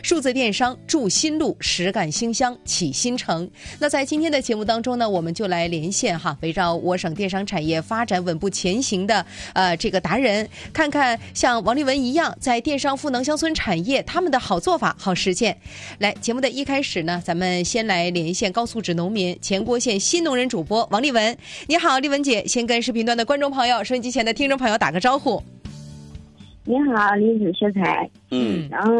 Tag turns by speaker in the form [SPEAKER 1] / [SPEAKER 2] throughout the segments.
[SPEAKER 1] 数字电商筑新路，实干兴乡启新城。那在今天的节目当中呢，我们就来连线围绕我省电商产业发展稳步前行的这个达人，看看像王丽文一样在电商赋能乡村产业他们的好做法、好实践。来，节目的一开始呢，咱们先来连线高素质农民前郭县新农人主播王丽文。你好，丽文姐，先跟视频端的观众朋友、收音机前的听众朋友打个招呼。
[SPEAKER 2] 你好，李子学才。然后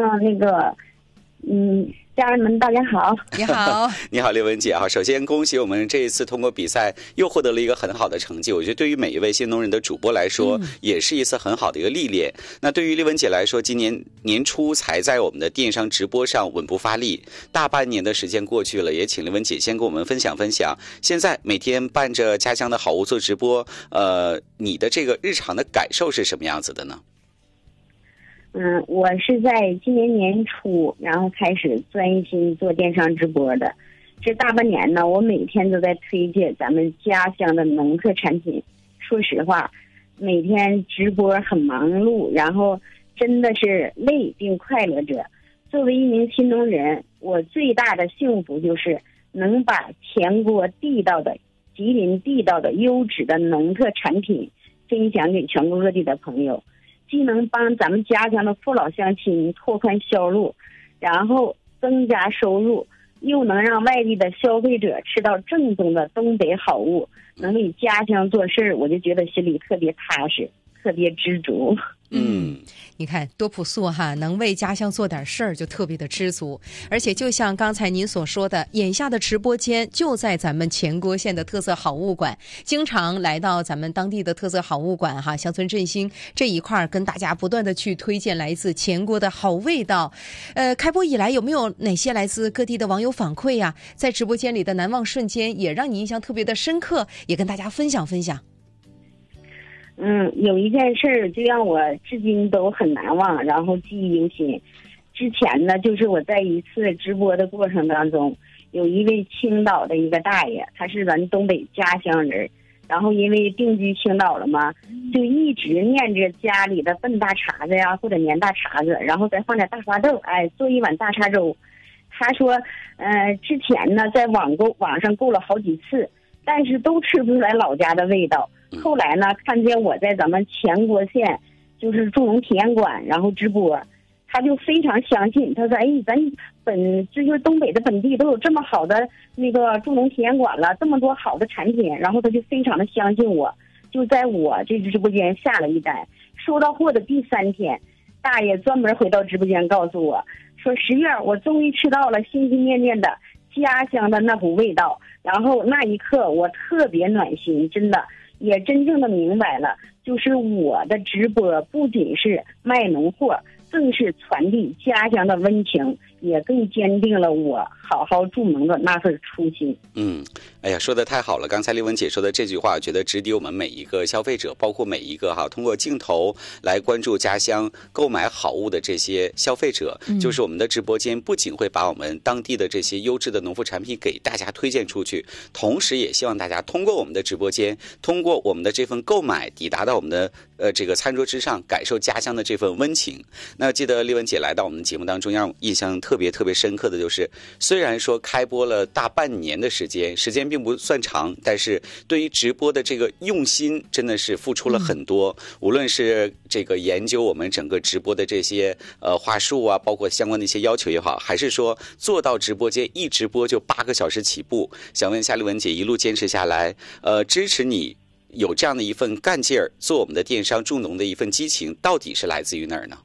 [SPEAKER 2] 家人们大家好。
[SPEAKER 1] 你好。
[SPEAKER 3] 你好，丽文姐啊。首先恭喜我们这一次通过比赛又获得了一个很好的成绩，我觉得对于每一位新农人的主播来说，也是一次很好的一个历练。那对于丽文姐来说，今年年初才在我们的电商直播上稳步发力，大半年的时间过去了，也请丽文姐先跟我们分享分享，现在每天伴着家乡的好物做直播，你的这个日常的感受是什么样子的呢？
[SPEAKER 2] 我是在今年年初，然后开始专心做电商直播的。这大半年呢，我每天都在推荐咱们家乡的农特产品。说实话，每天直播很忙碌，然后真的是累并快乐着。作为一名新农人，我最大的幸福就是能把全国地道的、吉林地道的优质的农特产品分享给全国各地的朋友。既能帮咱们家乡的父老乡亲拓宽销路，然后增加收入，又能让外地的消费者吃到正宗的东北好物，能为家乡做事，我就觉得心里特别踏实，特别知足。
[SPEAKER 1] 你看多朴素能为家乡做点事儿就特别的知足。而且就像刚才您所说的，眼下的直播间就在咱们前郭县的特色好物馆，经常来到咱们当地的特色好物馆乡村振兴这一块，跟大家不断的去推荐来自前郭的好味道。开播以来有没有哪些来自各地的网友反馈呀？在直播间里的难忘瞬间也让你印象特别的深刻，也跟大家分享分享。
[SPEAKER 2] 有一件事就让我至今都很难忘，然后记忆犹新。之前呢，就是我在一次直播的过程当中，有一位青岛的一个大爷，他是咱东北家乡人，然后因为定居青岛了嘛，就一直念着家里的笨大碴子呀，或者年大碴子，然后再放点大花豆，做一碗大碴粥。他说，之前呢在网上购了好几次，但是都吃不出来老家的味道。后来呢，看见我在咱们前郭县就是助农体验馆然后直播，他就非常相信，他说咱就是东北的本地都有这么好的那个助农体验馆了，这么多好的产品，然后他就非常的相信我，就在我这直播间下了一单。收到货的第3天，大爷专门回到直播间告诉我说，10月我终于吃到了心心念念的家乡的那股味道。然后那一刻我特别暖心，真的也真正的明白了，就是我的直播不仅是卖农货，更是传递家乡的温情，也更坚定了我好好助农的那份初心。
[SPEAKER 3] 哎呀，说的太好了！刚才丽文姐说的这句话，我觉得直抵我们每一个消费者，包括每一个通过镜头来关注家乡、购买好物的这些消费者。就是我们的直播间不仅会把我们当地的这些优质的农副产品给大家推荐出去，同时也希望大家通过我们的直播间，通过我们的这份购买，抵达到我们的这个餐桌之上，感受家乡的这份温情。那记得丽文姐来到我们的节目当中，让我印象特别特别深刻的就是，虽然说开播了大半年的时间并不算长，但是对于直播的这个用心真的是付出了很多。无论是这个研究我们整个直播的这些话术啊，包括相关的一些要求也好，还是说做到直播间一直播就8个小时起步。想问一下丽文姐，一路坚持下来，支持你有这样的一份干劲儿，做我们的电商助农的一份激情，到底是来自于哪儿呢？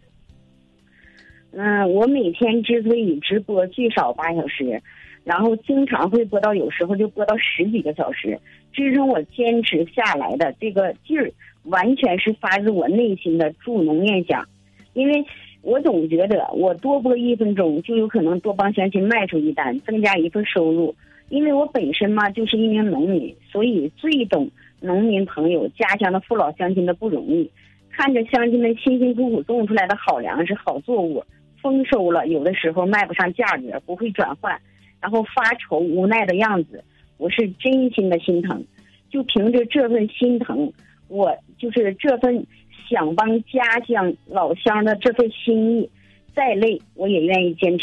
[SPEAKER 2] 我每天之所以直播最少8小时，然后经常会播到有时候就播到10几个小时，支撑我坚持下来的这个劲儿，完全是发自我内心的助农念想。因为我总觉得我多播1分钟就有可能多帮乡亲卖出一单，增加一份收入。因为我本身嘛就是一名农民，所以最懂农民朋友家乡的父老乡亲的不容易。看着乡亲们辛辛苦苦种出来的好粮食、好作物，丰收了，有的时候卖不上价格，不会转换，然后发愁无奈的样子，我是真心的心疼。就凭着这份心疼，我就是这份想帮家乡老乡的这份心意，再累我也愿意坚持。